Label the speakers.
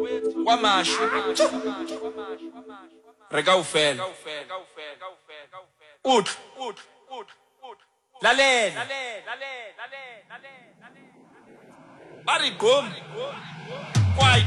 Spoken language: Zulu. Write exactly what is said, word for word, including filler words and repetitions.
Speaker 1: kwamashu reka ufela uthi lalela bari gqom kwayi